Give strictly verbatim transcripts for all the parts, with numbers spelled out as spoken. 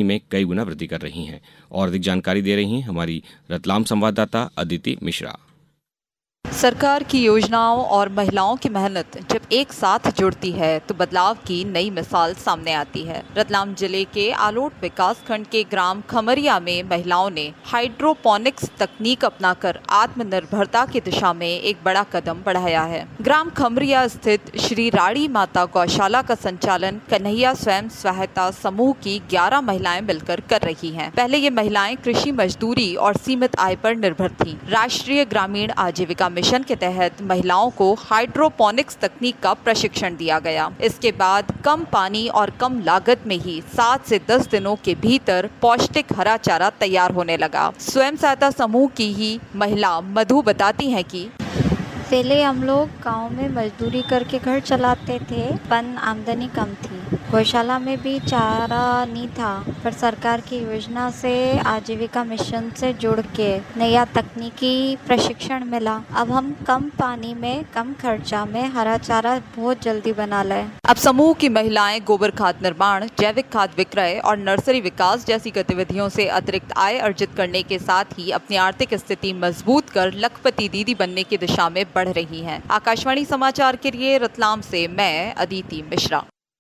में कई गुना वृद्धि कर रही हैं। और अधिक जानकारी दे रही हैं हमारी रतलाम संवाददाता अदिति मिश्रा। सरकार की योजनाओं और महिलाओं की मेहनत जब एक साथ जुड़ती है तो बदलाव की नई मिसाल सामने आती है। रतलाम जिले के आलोट विकास खंड के ग्राम खमरिया में महिलाओं ने हाइड्रोपोनिक्स तकनीक अपनाकर आत्मनिर्भरता की दिशा में एक बड़ा कदम बढ़ाया है। ग्राम खमरिया स्थित श्री राड़ी माता गौशाला का संचालन कन्हैया स्वयं सहायता समूह की ग्यारह महिलाएं मिलकर कर रही हैं। पहले ये महिलाएं कृषि मजदूरी और सीमित आय पर निर्भर थीं। राष्ट्रीय ग्रामीण आजीविका मिशन के तहत महिलाओं को हाइड्रोपोनिक्स तकनीक का प्रशिक्षण दिया गया। इसके बाद कम पानी और कम लागत में ही सात से दस दिनों के भीतर पौष्टिक हरा चारा तैयार होने लगा। स्वयं सहायता समूह की ही महिला मधु बताती हैं कि पहले हम लोग गांव में मजदूरी करके घर चलाते थे, पर आमदनी कम थी। गौशाला में भी चारा नहीं था, पर सरकार की योजना से आजीविका मिशन से जुड़ के नया तकनीकी प्रशिक्षण मिला। अब हम कम पानी में कम खर्चा में हरा चारा बहुत जल्दी बना लें। अब समूह की महिलाएं गोबर खाद निर्माण, जैविक खाद विक्रय और नर्सरी विकास जैसी गतिविधियों से अतिरिक्त आय अर्जित करने के साथ ही अपनी आर्थिक स्थिति मजबूत कर लखपति दीदी बनने की दिशा में बढ़ रही हैं। आकाशवाणी समाचार के लिए रतलाम से मैं अदिति मिश्रा।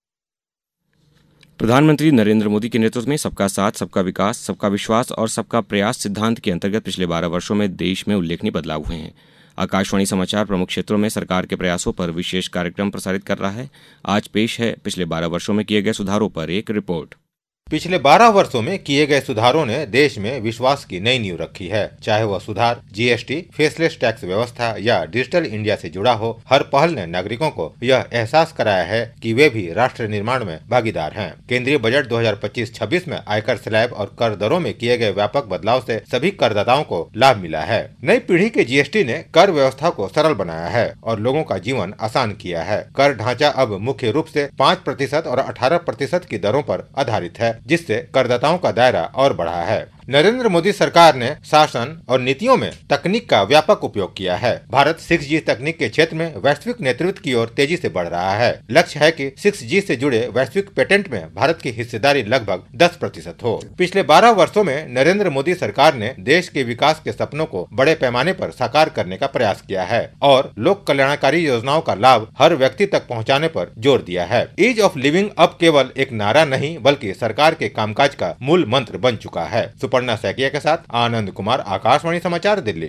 प्रधानमंत्री नरेंद्र मोदी के नेतृत्व में सबका साथ, सबका विकास, सबका विश्वास और सबका प्रयास सिद्धांत के अंतर्गत पिछले बारह वर्षों में देश में उल्लेखनीय बदलाव हुए हैं। आकाशवाणी समाचार प्रमुख क्षेत्रों में सरकार के प्रयासों पर विशेष कार्यक्रम प्रसारित कर रहा है। आज पेश है पिछले बारह वर्षों में किए गए सुधारों पर एक रिपोर्ट। पिछले बारह वर्षों में किए गए सुधारों ने देश में विश्वास की नई नींव रखी है। चाहे वह सुधार जीएसटी, फेसलेस टैक्स व्यवस्था या डिजिटल इंडिया से जुड़ा हो, हर पहल ने नागरिकों को यह एहसास कराया है कि वे भी राष्ट्र निर्माण में भागीदार हैं। केंद्रीय बजट दो हज़ार पच्चीस छब्बीस में आयकर स्लैब और कर दरों में किए गए व्यापक बदलाव से सभी करदाताओं को लाभ मिला है। नई पीढ़ी के जीएसटी ने कर व्यवस्था को सरल बनाया है और लोगों का जीवन आसान किया है। कर ढांचा अब मुख्य रूप से पाँच प्रतिशत और अठारह प्रतिशत की दरों पर आधारित है, जिससे करदाताओं का दायरा और बढ़ा है। नरेंद्र मोदी सरकार ने शासन और नीतियों में तकनीक का व्यापक उपयोग किया है। भारत सिक्स जी तकनीक के क्षेत्र में वैश्विक नेतृत्व की ओर तेजी से बढ़ रहा है। लक्ष्य है कि सिक्स जी से जुड़े वैश्विक पेटेंट में भारत की हिस्सेदारी लगभग दस प्रतिशत हो। पिछले बारह वर्षों में नरेंद्र मोदी सरकार ने देश के विकास के सपनों को बड़े पैमाने पर साकार करने का प्रयास किया है और लोक कल्याणकारी योजनाओं का लाभ हर व्यक्ति तक पहुँचाने पर जोर दिया है। ईज ऑफ लिविंग अब केवल एक नारा नहीं बल्कि सरकार के कामकाज का मूल मंत्र बन चुका है। सुपर्णा सैकिया के साथ आनंद कुमार, आकाशवाणी समाचार, दिल्ली।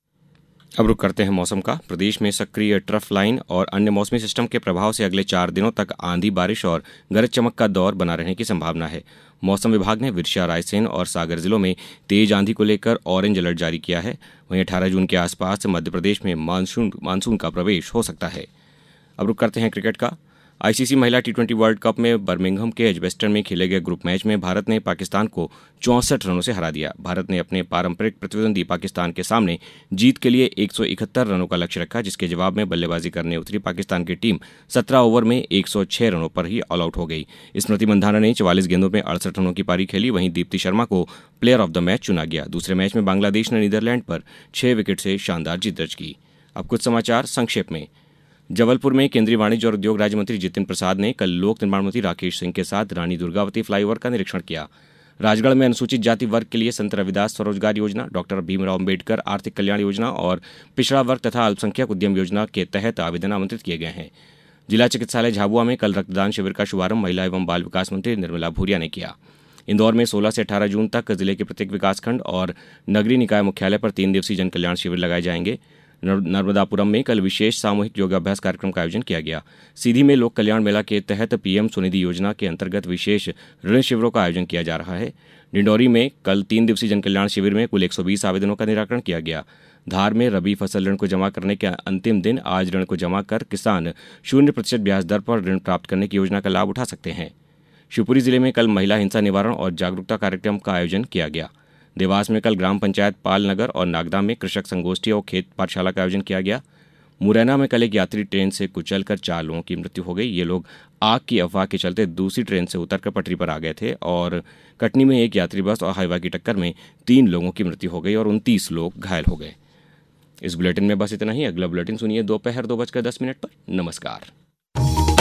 अब रुक करते हैं मौसम का। प्रदेश में सक्रिय ट्रफ लाइन और अन्य मौसमी सिस्टम के प्रभाव से अगले चार दिनों तक आंधी, बारिश और गरज चमक का दौर बना रहने की संभावना है। मौसम विभाग ने विदिशा, रायसेन और सागर जिलों में तेज आंधी को लेकर ऑरेंज अलर्ट जारी किया है। वहीं अठारह जून के आसपास मध्य प्रदेश में मानसून मानसून का प्रवेश हो सकता है। अब रुक करते हैं क्रिकेट का। आईसीसी महिला टी ट्वेंटी वर्ल्ड कप में बर्मिंघम के एजबेस्टन में खेले गए ग्रुप मैच में भारत ने पाकिस्तान को चौंसठ रनों से हरा दिया। भारत ने अपने पारंपरिक प्रतिद्वंदी पाकिस्तान के सामने जीत के लिए एक सौ इकहत्तर रनों का लक्ष्य रखा, जिसके जवाब में बल्लेबाजी करने उतरी पाकिस्तान की टीम सत्रह ओवर में एक सौ छह रनों पर ही ऑल आउट हो गई। स्मृति मंधाना ने चवालीस गेंदों में अड़सठ रनों की पारी खेली। वहीं दीप्ति शर्मा को प्लेयर ऑफ द मैच चुना गया। दूसरे मैच में बांग्लादेश ने नीदरलैंड पर छह विकेट से शानदार जीत दर्ज की। अब कुछ समाचार संक्षेप में। जबलपुर में केंद्रीय वाणिज्य और उद्योग राज्य मंत्री जितिन प्रसाद ने कल लोक निर्माण मंत्री राकेश सिंह के साथ रानी दुर्गावती फ्लाईओवर का निरीक्षण किया। राजगढ़ में अनुसूचित जाति वर्ग के लिए संत रविदास स्वरोजगार योजना, डॉक्टर भीमराव अम्बेडकर आर्थिक कल्याण योजना और पिछड़ा वर्ग तथा अल्पसंख्यक उद्यम योजना के तहत आवेदन आमंत्रित किए गए हैं। जिला चिकित्सालय झाबुआ में कल रक्तदान शिविर का शुभारंभ महिला एवं बाल विकास मंत्री निर्मला भूरिया ने किया। इंदौर में सोलह से अठारह जून तक जिले के प्रत्येक विकासखंड और नगरीय निकाय मुख्यालय पर तीन दिवसीय जन कल्याण शिविर लगाए जाएंगे। नर्मदापुरम में कल विशेष सामूहिक योगाभ्यास कार्यक्रम का आयोजन किया गया। सीधी में लोक कल्याण मेला के तहत पीएम स्वनिधि योजना के अंतर्गत विशेष ऋण शिविरों का आयोजन किया जा रहा है। डिंडौरी में कल तीन दिवसीय जन कल्याण शिविर में कुल एक सौ बीस आवेदनों का निराकरण किया गया। धार में रबी फसल ऋण को जमा करने के अंतिम दिन आज ऋण को जमा कर किसान शून्य प्रतिशत ब्याज दर पर ऋण प्राप्त करने की योजना का लाभ उठा सकते हैं। शिवपुरी जिले में कल महिला हिंसा निवारण और जागरूकता कार्यक्रम का आयोजन किया गया। देवास में कल ग्राम पंचायत पाल नगर और नागदा में कृषक संगोष्ठी और खेत पाठशाला का आयोजन किया गया। मुरैना में कल एक यात्री ट्रेन से कुचलकर चार लोगों की मृत्यु हो गई। ये लोग आग की अफवाह के चलते दूसरी ट्रेन से उतरकर पटरी पर आ गए थे। और कटनी में एक यात्री बस और हाईवा की टक्कर में तीन लोगों की मृत्यु हो गई और उनतीस लोग घायल हो गए। इस बुलेटिन में बस इतना ही। अगला बुलेटिन सुनिए दोपहर दो बजकर दस मिनट पर। नमस्कार।